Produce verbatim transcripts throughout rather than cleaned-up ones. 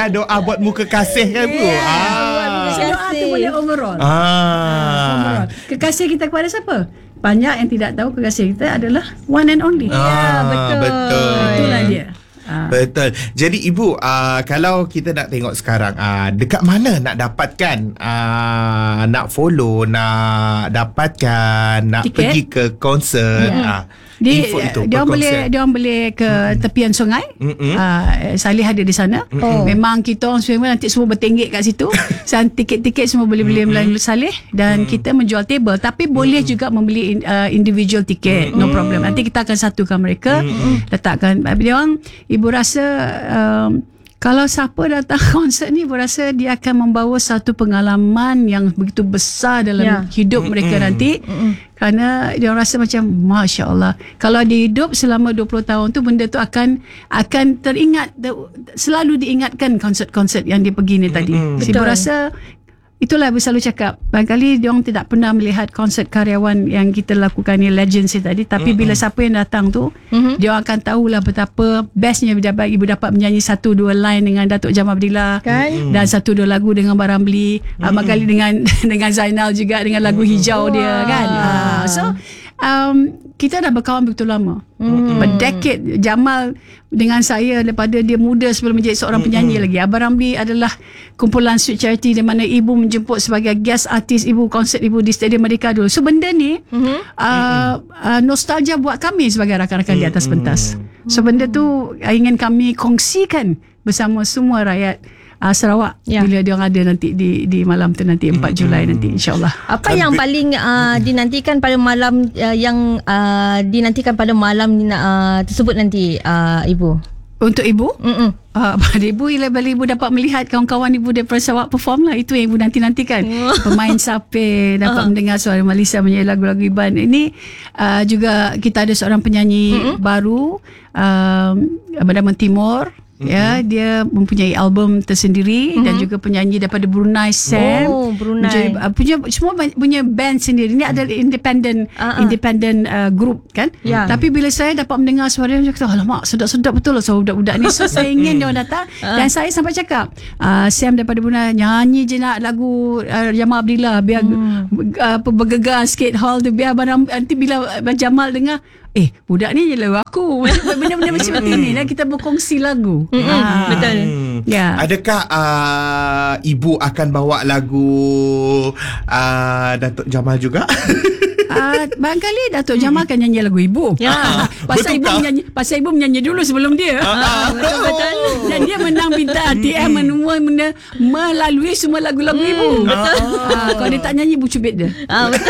doa buat muka kasih kan Bu? Yeah. Ah. Buat muka kasih. Doa tu boleh overall. Ah. Overall. Kekasih kita kepada siapa? Banyak yang tidak tahu kekasih kita adalah one and only. Ah, Ya, betul. betul. Itulah dia. Ah. Betul. Jadi Ibu, uh, kalau kita nak tengok sekarang, uh, dekat mana nak dapatkan, uh, nak follow, nak dapatkan, nak Tiket? pergi ke konsert, Ya. uh, Dia, info itu, dia orang boleh berkonsert. dia orang boleh ke mm-hmm. tepian sungai. Mm-mm. Uh, Salih ada di sana. Oh. Memang kita orang semua nanti semua bertenggek kat situ. Dan tiket-tiket semua boleh beli melalui Salih dan kita menjual table, tapi boleh juga membeli uh, individual tiket. No problem. Nanti kita akan satukan mereka, letakkan. Dia orang, ibu rasa um, kalau siapa datang konsert ni, ibu rasa dia akan membawa satu pengalaman yang begitu besar dalam Ya. hidup mereka nanti. Kerana dia orang rasa macam Masya Allah, kalau dia hidup selama dua puluh tahun tu, benda tu akan akan teringat, selalu diingatkan konsert-konsert yang dia pergi ni tadi. Mm-hmm. Ibu rasa itulah ibu selalu cakap, barangkali dia orang tidak pernah melihat konsert karyawan yang kita lakukan ni, Legends ni tadi, tapi mm-hmm. bila siapa yang datang tu, mm-hmm. dia orang akan tahulah betapa bestnya dapat, ibu dapat menyanyi satu dua line dengan Datuk Jamal Abdillah Kan? mm-hmm. dan satu dua lagu dengan Baramli, mm-hmm. uh, barangkali dengan dengan Zainal juga dengan lagu mm-hmm. Hijau dia kan. Uh, so um, kita dah berkawan begitu lama, mm. berdekade. Jamal dengan saya daripada dia muda sebelum menjadi seorang penyanyi mm. lagi. Abang Ramli adalah kumpulan Sweet Charity di mana ibu menjemput sebagai guest artist ibu, konsert ibu di Stadium Merdeka dulu. So benda ni mm-hmm. uh, uh, nostalgia buat kami sebagai rakan-rakan mm. di atas pentas. So benda tu uh, ingin kami kongsikan bersama semua rakyat Uh, Sarawak Ya. bila dia orang ada nanti di di malam tu nanti empat Julai nanti insya-Allah. Apa yang paling uh, dinantikan pada malam uh, yang uh, dinantikan pada malam uh, tersebut nanti uh, Ibu? Untuk ibu, Mm-mm. uh, pada ibu bila ibu dapat melihat kawan-kawan ibu daripada Sarawak perform lah, itu yang ibu nanti-nantikan. Pemain Sape dapat uh-huh. mendengar suara Malisa menyanyi lagu-lagu Iban. Ini uh, juga kita ada seorang penyanyi mm-hmm. baru, um, bernama Timur. Mm-hmm. Ya, dia mempunyai album tersendiri mm-hmm. dan juga penyanyi daripada Brunei, Sam. Oh, Brunei. Menjadi, uh, punya semua punya band sendiri. Ini adalah independent uh-huh. independent uh, group kan. Yeah. Tapi bila saya dapat mendengar suara dia, saya kata alamak sedap-sedap betul lah suara budak-budak ni. So saya ingin dia orang datang uh. dan saya sampai cakap uh, Sam daripada Brunei nyanyi je nak lagu uh, Jamal Abdillah biar hmm. uh, bergegar sikit hall tu, biar barang, nanti bila uh, Jamal dengar, eh budak ni je lagu aku. Benda-benda macam ni dan kita berkongsi lagu. Ah. Betul. Ya. Adakah uh, ibu akan bawa lagu uh, Datuk Jamal juga? Uh, barangkali Datuk Jamal akan nyanyi lagu ibu. Ya. Pasal ibu menyanyi, pasal ibu menyanyi dulu sebelum dia. Ah, betul betul. Dan dia menang bintang R T M menua mena, melalui semua lagu-lagu hmm, ibu. Betul. Ah, kalau dia tak nyanyi, ibu cubit dia. Ah, betul.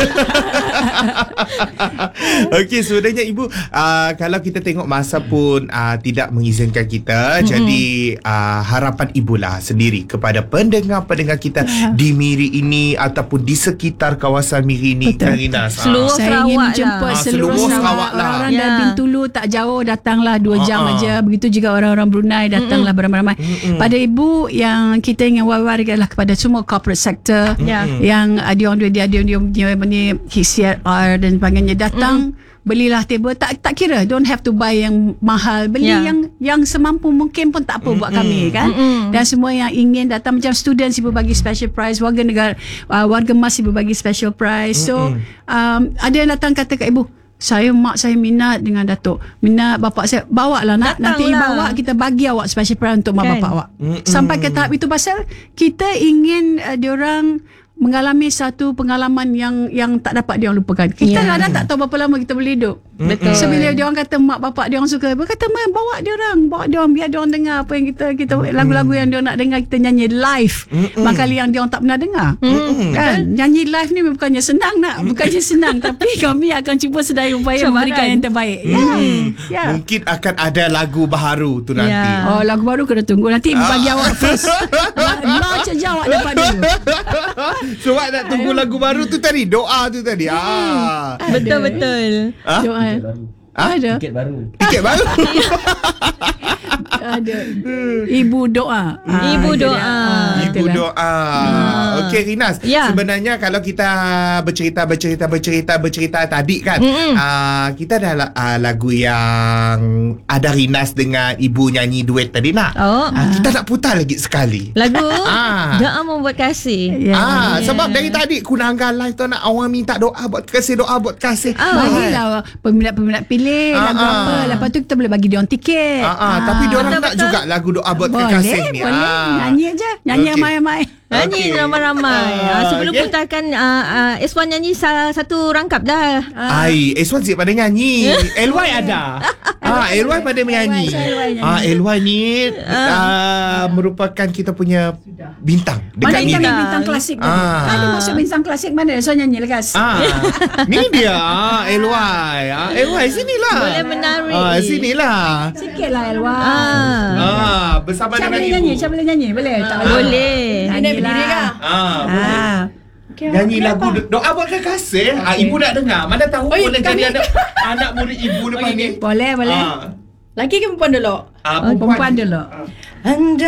Okey, sebenarnya ibu, uh, kalau kita tengok masa pun uh, tidak mengizinkan kita, mm-hmm. jadi uh, harapan ibulah sendiri kepada pendengar-pendengar kita yeah. di Miri ini ataupun di sekitar kawasan Miri ini, Karina. Seluruh saya Sarawak ingin menjemput lah. seluruh, seluruh Sarawak, Sarawak lah. orang-orang Ya. dari Bintulu tak jauh, datanglah dua jam Uh-uh. aja. Begitu juga orang-orang Brunei, datanglah mm-mm. beramai-ramai. Mm-mm. Pada ibu, yang kita ingin war-war adalah kepada semua corporate sector Ya. yang ada orang dia ada dia punya ni C R dan sebagainya, datang mm. belilah table, tak tak kira, don't have to buy yang mahal, beli Yeah. yang yang semampu mungkin pun tak apa mm-hmm. buat kami kan. Mm-hmm. Dan semua yang ingin datang, macam students ibu bagi special prize, warga negara uh, warga emas ibu bagi special prize. So um, ada yang datang kata kat ibu, saya mak saya minat dengan Datuk, minat bapak saya, bawa lah nak, Datang nanti lah. bawa kita bagi awak special prize untuk mak Kan? bapak awak. Mm-mm. Sampai ke tahap itu, pasal kita ingin uh, diorang mengalami satu pengalaman yang yang tak dapat dia orang lupakan. Kita Yeah. kadang tak tahu berapa lama kita boleh hidup. Betul. So bila dia orang kata mak bapak dia orang suka, dia kata mak bawa dia orang, bawa dia orang, biar dia orang dengar apa yang kita kita mm-hmm. lagu-lagu yang dia orang nak dengar, kita nyanyi live. Mm-hmm. Makali yang dia orang tak pernah dengar. Mm-hmm. Kan? Nyanyi live ni bukannya senang nak, bukannya senang tapi kami akan cuba sedaya upaya Cabaran. memberikan yang terbaik. Ya. Hmm. Ya. Mungkin akan ada lagu baru tu nanti. Ya. Oh, lagu baru kena tunggu nanti bagi awak first. Launch aja awak dapat dulu. So awak nak tunggu lagu baru tu tadi, doa tu tadi. Ah. Betul betul. Ah? Doa. Ah? Ada. Tiket baru. Tiket baru. Ada. Ibu doa. Ah, Ibu itu doa. dia. Ah, Ibu lagu itulah. doa. Ah. Okey Rinas, Ya. sebenarnya kalau kita bercerita bercerita bercerita bercerita tadi kan, uh, kita ada uh, lagu yang ada Rinas dengan ibu nyanyi duet tadi nak. Oh. Uh, kita nak putar lagi sekali. Lagu Ah. Doa Membuat Kasih. Ya. Ah, sebab dari tadi Kunangga live tu nak orang minta doa buat kasih, doa buat kasih. Ah. Bagilah peminat-peminat pilih Ah, lagu ah. apa. Lepas tu kita boleh bagi dia orang tiket. Ah, ah, tapi dia orang betul, nak betul. juga lagu doa buat Boleh, kekasih ni. boleh. Ah. Nyanyi aja. Nyanyi Okey. ramai-ramai. Nyanyi Okey. ramai-ramai. Ah, Ah, sebelum okey. putarkan uh, uh, S one nyanyi salah satu rangkap dah. Ai, S one siap pada nyanyi. L Y ada. Ah, L Y pada menyanyi. L Y nyanyi. Ah, L Y ni ah, merupakan kita punya bintang Mana dekat kita ni. main bintang klasik tu? Ah. Ada masuk bintang klasik mana? So nyanyi lekas. Ah, ni dia ah, L Y. Ah, L Y sinilah. Boleh menari. Ah, sinilah. Sikit lah Elwa. Ah. Ah, bersama Siapa dengan boleh ibu. nyanyi? Siapa boleh nyanyi? Boleh? Tak boleh. Boleh. Nyanyilah. Ah, boleh. Ah. Nyanyi lagu do- doa buat kekasih. Ah, ibu nak dengar. Mana tahu Oh, boleh kami- jadi ada anak murid ibu lepas ni. Boleh, boleh. Ah, Laki ke perempuan dulu? ah, Perempuan dulu. Anda